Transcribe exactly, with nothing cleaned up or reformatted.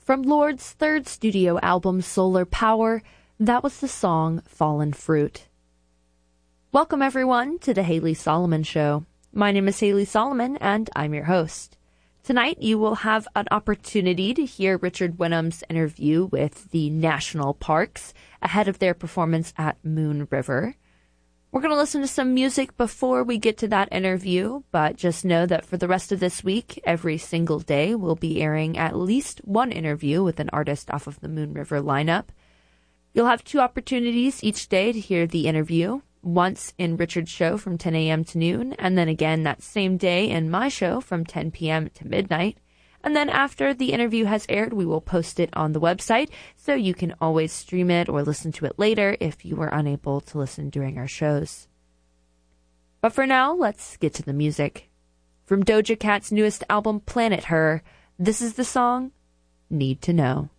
From Lord's third studio album, Solar Power, that was the song Fallen Fruit. Welcome, everyone, to the Haley Solomon Show. My name is Haley Solomon, and I'm your host. Tonight, you will have an opportunity to hear Richard Wenham's interview with the National Parks ahead of their performance at Moon River. We're going to listen to some music before we get to that interview, but just know that for the rest of this week, every single day, we'll be airing at least one interview with an artist off of the Moon River lineup. You'll have two opportunities each day to hear the interview, once in Richard's show from ten a.m. to noon, and then again that same day in my show from ten p.m. to midnight. And then after the interview has aired, we will post it on the website, so you can always stream it or listen to it later if you were unable to listen during our shows. But for now, let's get to the music. From Doja Cat's newest album, Planet Her, this is the song Need to Know.